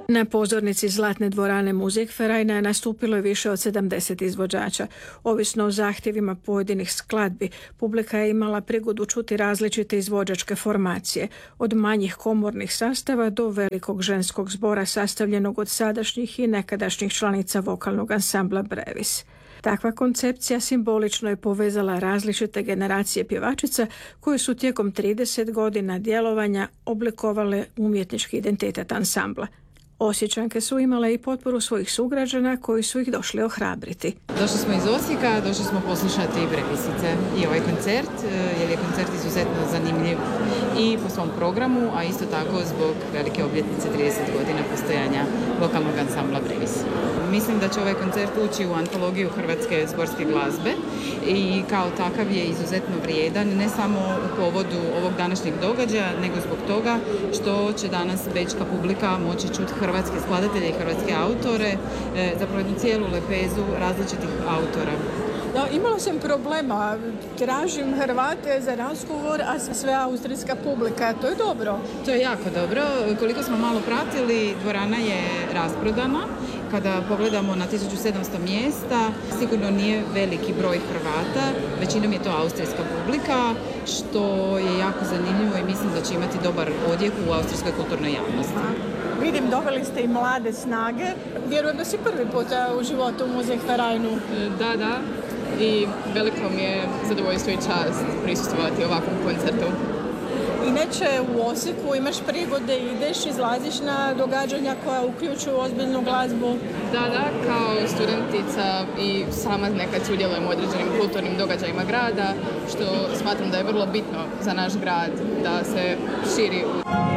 Na pozornici Zlatne dvorane Musikvereina nastupilo je više od 70 izvođača. Ovisno o zahtjevima pojedinih skladbi, publika je imala prigodu čuti različite izvođačke formacije, od manjih komornih sastava do velikog ženskog zbora sastavljenog od sadašnjih i nekadašnjih članica vokalnog ansambla Brevis. Takva koncepcija simbolično je povezala različite generacije pjevačica koje su tijekom 30 godina djelovanja oblikovale umjetnički identitet ansambla. Osječanke su imale i potporu svojih sugrađana koji su ih došli ohrabriti. Došli smo iz Osijeka, došli smo poslušati Brevisice i ovaj koncert, jer je koncert izuzetno zanimljiv i po svom programu, a isto tako zbog velike obljetnice 30 godina postojanja vokalnog ansambla Brevis. Mislim da će ovaj koncert ući u antologiju hrvatske zborske glazbe i kao takav je izuzetno vrijedan, ne samo u povodu ovog današnjeg događaja, nego zbog toga što će danas bečka publika moći čuti hrvatske skladatelje i hrvatske autore, zapravo jednu cijelu lepezu različitih autora. Da, imala sam problema, tražim Hrvate za razgovor, a sve austrijska publika, to je dobro. To je jako dobro, koliko smo malo pratili, dvorana je rasprodana. Kada pogledamo na 1700 mjesta, sigurno nije veliki broj Hrvata, većinom je to austrijska publika, što je jako zanimljivo i mislim da će imati dobar odjek u austrijskoj kulturnoj javnosti. Vidim, doveli ste i mlade snage. Vjerujem da si prvi puta u životu u Musikvereinu. Da. I veliko mi je zadovoljstvo i čast prisustvovati ovakvom koncertu. Inače u Osijeku imaš prigode, ideš, izlaziš na događanja koja uključuju ozbiljnu glazbu. Da, kao studentica i sama nekad sudjelujem u određenim kulturnim događajima grada, što smatram da je vrlo bitno za naš grad da se širi.